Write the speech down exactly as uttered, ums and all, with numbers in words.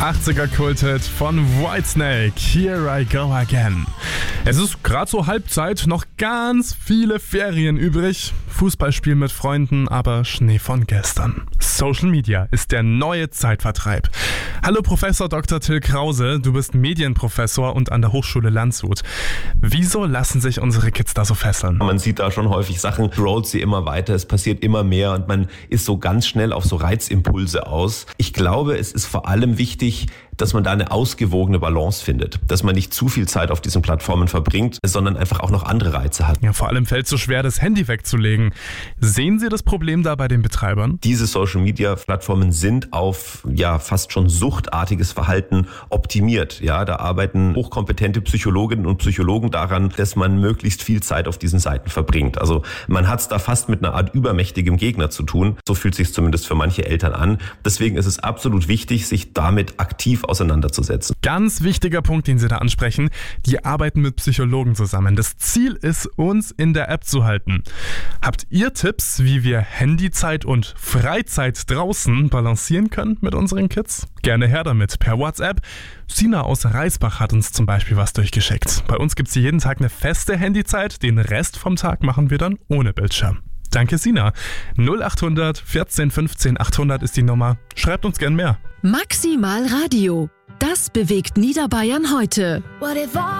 achtziger Kulthit von Whitesnake, Here I Go Again. Es ist gerade so Halbzeit, noch ganz viele Ferien übrig. Fußballspiel mit Freunden, aber Schnee von gestern. Social Media ist der neue Zeitvertreib. Hallo Professor Doktor Till Krause, du bist Medienprofessor und an der Hochschule Landshut. Wieso lassen sich unsere Kids da so fesseln? Man sieht da schon häufig Sachen, rollt sie immer weiter, es passiert immer mehr und man ist so ganz schnell auf so Reizimpulse aus. Ich glaube, es ist vor allem wichtig, dass man da eine ausgewogene Balance findet. Dass man nicht zu viel Zeit auf diesen Plattformen verbringt, sondern einfach auch noch andere Reize hat. Ja, vor allem fällt es so schwer, das Handy wegzulegen. Sehen Sie das Problem da bei den Betreibern? Diese Social-Media-Plattformen sind auf ja fast schon suchtartiges Verhalten optimiert. Ja, da arbeiten hochkompetente Psychologinnen und Psychologen daran, dass man möglichst viel Zeit auf diesen Seiten verbringt. Also man hat es da fast mit einer Art übermächtigem Gegner zu tun. So fühlt sich zumindest für manche Eltern an. Deswegen ist es absolut wichtig, sich damit aktiv auseinanderzusetzen. Ganz wichtiger Punkt, den Sie da ansprechen. Die arbeiten mit Psychologen zusammen. Das Ziel ist, uns in der App zu halten. Habt ihr Tipps, wie wir Handyzeit und Freizeit draußen balancieren können mit unseren Kids? Gerne her damit per WhatsApp. Sina aus Reisbach hat uns zum Beispiel was durchgeschickt. Bei uns gibt es jeden Tag eine feste Handyzeit. Den Rest vom Tag machen wir dann ohne Bildschirm. Danke, Sina. null acht hundert vierzehn fünfzehn achthundert ist die Nummer. Schreibt uns gern mehr. Maximal Radio. Das bewegt Niederbayern heute.